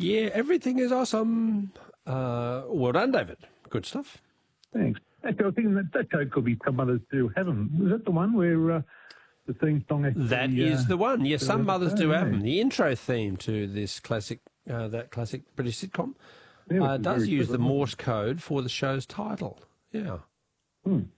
Yeah, everything is awesome. Well done, David. Good stuff. Thanks. Actually, I was thinking that code could be Some Mothers Do Have 'Em. Was that the one where the theme song actually... That is the one. Yes, Some Mothers Do Have 'Em. Yeah. The intro theme to this classic, that classic British sitcom, Yeah, does use the clever. Morse code for the show's title. Yeah.